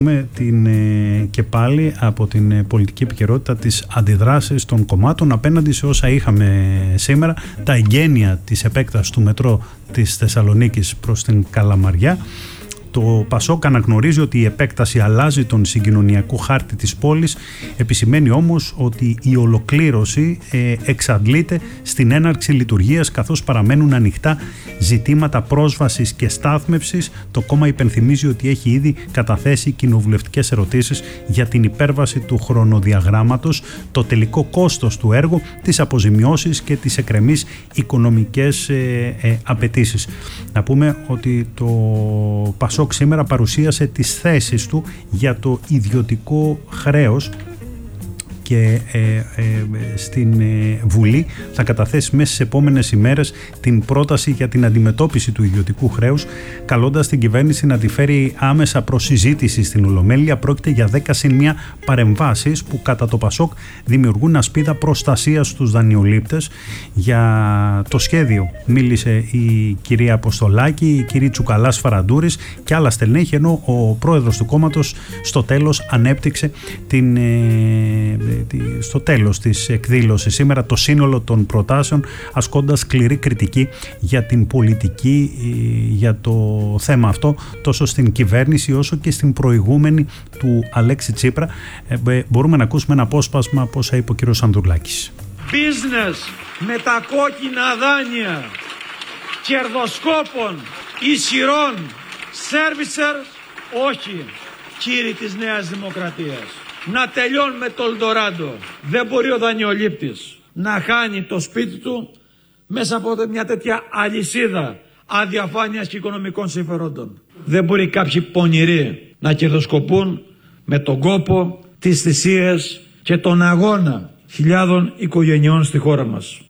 Και πάλι από την πολιτική επικαιρότητα της αντιδράσεις των κομμάτων απέναντι σε όσα είχαμε σήμερα, τα εγγένεια της επέκτασης του μετρό της Θεσσαλονίκης προς την Καλαμαριά. Το Πασόκ αναγνωρίζει ότι η επέκταση αλλάζει τον συγκοινωνιακό χάρτη της πόλης, επισημαίνει όμως ότι η ολοκλήρωση εξαντλείται στην έναρξη λειτουργίας, καθώς παραμένουν ανοιχτά ζητήματα πρόσβασης και στάθμευσης. Το κόμμα υπενθυμίζει ότι έχει ήδη καταθέσει κοινοβουλευτικές ερωτήσεις για την υπέρβαση του χρονοδιαγράμματος, το τελικό κόστος του έργου, τις αποζημιώσεις και τις εκκρεμείς οικονομικές απαιτήσεις. Να πούμε ότι το Πασόκ σήμερα παρουσίασε τις θέσεις του για το ιδιωτικό χρέος και στην Βουλή θα καταθέσει μέσα στις επόμενες ημέρες την πρόταση για την αντιμετώπιση του ιδιωτικού χρέους, καλώντας την κυβέρνηση να τη φέρει άμεσα προς συζήτηση στην Ολομέλεια. Πρόκειται για 10+1 παρεμβάσεις που κατά το Πασόκ δημιουργούν ασπίδα προστασίας στους δανειολήπτες. Για το σχέδιο μίλησε η κυρία Αποστολάκη, η κυρία Τσουκαλάς Φαραντούρης και άλλα στελέχη, ενώ ο πρόεδρος του κόμματος στο τέλος ανέπτυξε στο τέλος της εκδήλωσης σήμερα το σύνολο των προτάσεων, ασκώντας σκληρή κριτική για την πολιτική για το θέμα αυτό, τόσο στην κυβέρνηση όσο και στην προηγούμενη του Αλέξη Τσίπρα. Μπορούμε να ακούσουμε ένα απόσπασμα από όσα είπε ο κύριος Ανδρουλάκης. Business με τα κόκκινα δάνεια κερδοσκόπων, ισχυρών, σέρβισερ, όχι, κύριοι της Νέας Δημοκρατίας. Να τελειώνουμε το Ελντοράντο. Δεν μπορεί ο δανειολήπτης να χάνει το σπίτι του μέσα από μια τέτοια αλυσίδα αδιαφάνειας και οικονομικών συμφερόντων. Δεν μπορεί κάποιοι πονηροί να κερδοσκοπούν με τον κόπο, τις θυσίες και τον αγώνα χιλιάδων οικογενειών στη χώρα μας.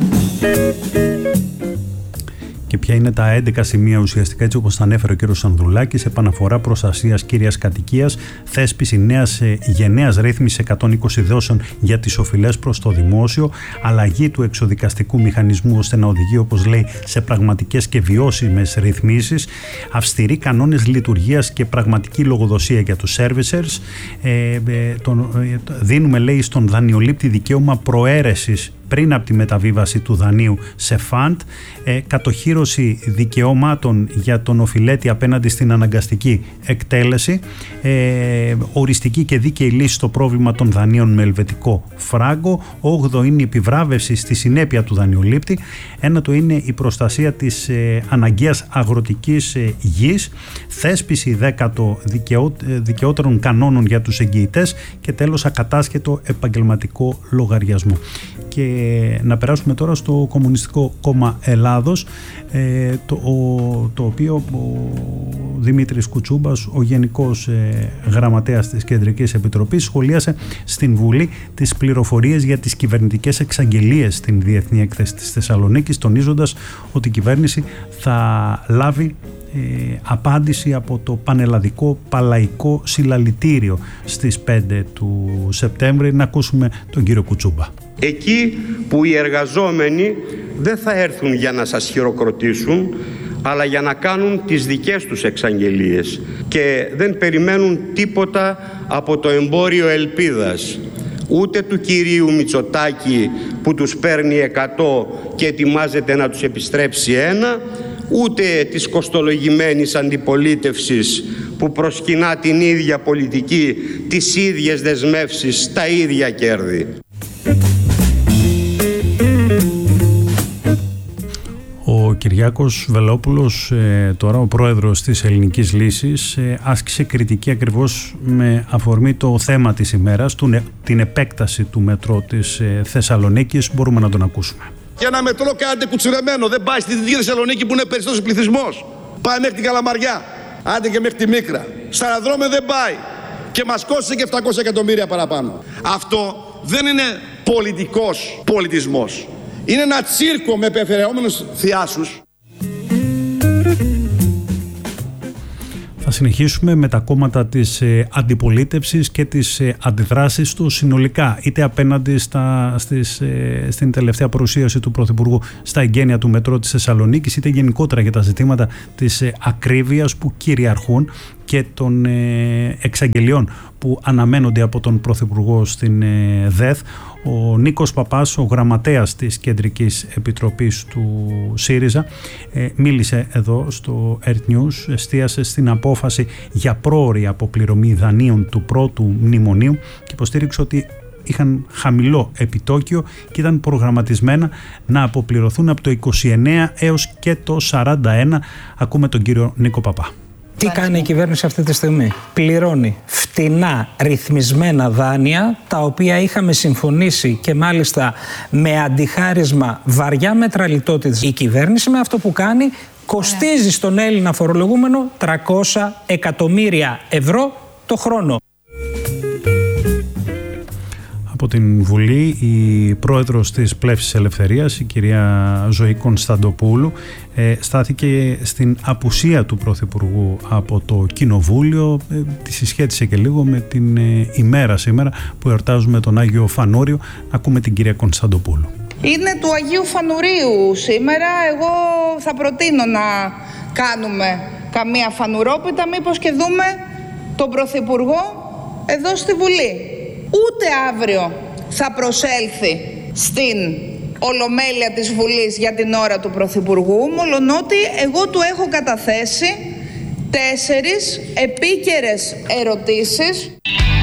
Και ποια είναι τα 11 σημεία ουσιαστικά, έτσι όπως τα ανέφερε ο κ. Ανδρουλάκης: επαναφορά προστασίας κύριας κατοικίας, θέσπιση νέας γενναίας ρύθμισης 120 δόσεων για τις οφειλές προς το δημόσιο, αλλαγή του εξοδικαστικού μηχανισμού ώστε να οδηγεί, όπως λέει, σε πραγματικές και βιώσιμες ρυθμίσεις, αυστηροί κανόνες λειτουργίας και πραγματική λογοδοσία για τους servicers. Δίνουμε, λέει, στον δανειολήπτη δικαίωμα προαίρεσης πριν από τη μεταβίβαση του δανείου σε φαντ, κατοχύρωση δικαιωμάτων για τον οφειλέτη απέναντι στην αναγκαστική εκτέλεση, οριστική και δίκαιη λύση στο πρόβλημα των δανείων με ελβετικό φράγκο. 8 είναι η επιβράβευση στη συνέπεια του δανειολήπτη. 9 είναι η προστασία της αναγκαίας αγροτικής γης, θέσπιση 10 δικαιότερων κανόνων για τους εγγυητές και τέλος ακατάσχετο επαγγελματικό λογαριασμό. Και να περάσουμε τώρα στο Κομμουνιστικό Κόμμα Ελλάδος, το οποίο ο Δημήτρης Κουτσούμπας, ο Γενικός Γραμματέας της Κεντρικής Επιτροπής, σχολίασε στην Βουλή τις πληροφορίες για τις κυβερνητικές εξαγγελίες στην Διεθνή Έκθεση της Θεσσαλονίκης, τονίζοντας ότι η κυβέρνηση θα λάβει απάντηση από το Πανελλαδικό Παλαϊκό Συλλαλητήριο στις 5 του Σεπτέμβρη. Να ακούσουμε τον κύριο Κουτσούμπα. Εκεί που οι εργαζόμενοι δεν θα έρθουν για να σας χειροκροτήσουν, αλλά για να κάνουν τις δικές τους εξαγγελίες και δεν περιμένουν τίποτα από το εμπόριο ελπίδας, ούτε του κυρίου Μητσοτάκη που τους παίρνει 100 και ετοιμάζεται να τους επιστρέψει 1, ούτε της κοστολογημένης αντιπολίτευσης που προσκυνά την ίδια πολιτική, τις ίδιες δεσμεύσεις, τα ίδια κέρδη. Ο Κυριάκος Βελόπουλος, τώρα ο πρόεδρος της Ελληνικής Λύσης, άσκησε κριτική ακριβώς με αφορμή το θέμα της ημέρας, την επέκταση του μετρό της Θεσσαλονίκης. Μπορούμε να τον ακούσουμε. Και ένα μετρό κάνετε κουτσουρεμένο, δεν πάει στη Δυτική Θεσσαλονίκη που είναι περισσότερος πληθυσμός. Πάει μέχρι την Καλαμαριά, άντε και μέχρι τη Μίκρα. Στα αεροδρόμια δεν πάει και μας κόστησε και 700 εκατομμύρια παραπάνω. Αυτό δεν είναι πολιτικός πολιτισμός. Είναι ένα τσίρκο με πεφεραιόμενους θειάσους. Θα συνεχίσουμε με τα κόμματα της αντιπολίτευσης και τις αντιδράσεις του συνολικά, είτε απέναντι στην τελευταία παρουσίαση του Πρωθυπουργού στα εγγένεια του μετρό της Θεσσαλονίκης, είτε γενικότερα για τα ζητήματα της ακρίβειας που κυριαρχούν και των εξαγγελιών που αναμένονται από τον Πρωθυπουργό στην ΔΕΘ. Ο Νίκος Παπάς, ο γραμματέας της Κεντρικής Επιτροπής του ΣΥΡΙΖΑ, μίλησε εδώ στο Earth News, εστίασε στην απόφαση για πρόωρη αποπληρωμή δανείων του πρώτου μνημονίου και υποστήριξε ότι είχαν χαμηλό επιτόκιο και ήταν προγραμματισμένα να αποπληρωθούν από το 29 έως και το 41. Ακούμε τον κύριο Νίκο Παπά. Τι κάνει η κυβέρνηση αυτή τη στιγμή? Πληρώνει φτηνά ρυθμισμένα δάνεια, τα οποία είχαμε συμφωνήσει και μάλιστα με αντιχάρισμα βαριά μέτρα λιτότητας. Η κυβέρνηση με αυτό που κάνει κοστίζει στον Έλληνα φορολογούμενο 300 εκατομμύρια ευρώ το χρόνο. Από την Βουλή, η πρόεδρος της Πλεύσης Ελευθερίας, η κυρία Ζωή Κωνσταντοπούλου, στάθηκε στην απουσία του Πρωθυπουργού από το Κοινοβούλιο. Τη συσχέτισε και λίγο με την ημέρα σήμερα που εορτάζουμε τον Άγιο Φανούριο. Ακούμε την κυρία Κωνσταντοπούλου. Είναι του Αγίου Φανουρίου σήμερα. Εγώ θα προτείνω να κάνουμε καμία φανουρόπιτα, μήπως και δούμε τον Πρωθυπουργό εδώ στη Βουλή. Ούτε αύριο θα προσέλθει στην Ολομέλεια της Βουλής για την ώρα του Πρωθυπουργού, μολονότι εγώ του έχω καταθέσει 4 επίκαιρες ερωτήσεις.